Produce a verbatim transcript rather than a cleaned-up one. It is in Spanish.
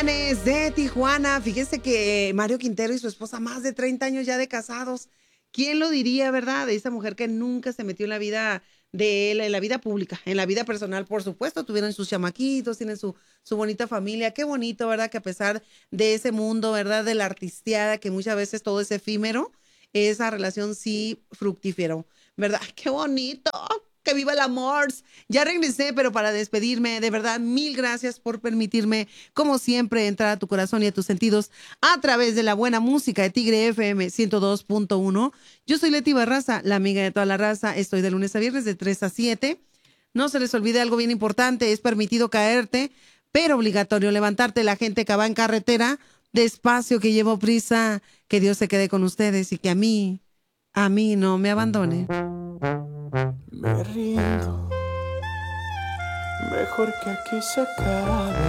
De Tijuana, fíjese que Mario Quintero y su esposa, más de treinta años ya de casados. ¿Quién lo diría, verdad? De esa mujer que nunca se metió en la vida de él, en la vida pública, en la vida personal, por supuesto, tuvieron sus chamaquitos, tienen su, su bonita familia. Qué bonito, ¿verdad? Que a pesar de ese mundo, ¿verdad? De la artisteada, que muchas veces todo es efímero, esa relación sí fructífero, ¿verdad? Qué bonito. Que viva el amor. Ya regresé, pero para despedirme, de verdad, mil gracias por permitirme, como siempre, entrar a tu corazón y a tus sentidos a través de la buena música de Tigre F M ciento dos punto uno. Yo soy Leti Barraza, la amiga de toda la raza. Estoy de lunes a viernes de tres a siete. No se les olvide algo bien importante, es permitido caerte, pero obligatorio levantarte. La gente que va en carretera, despacio, que llevo prisa, que Dios se quede con ustedes y que a mí, a mí no me abandone. Me rindo, mejor que aquí se acabe.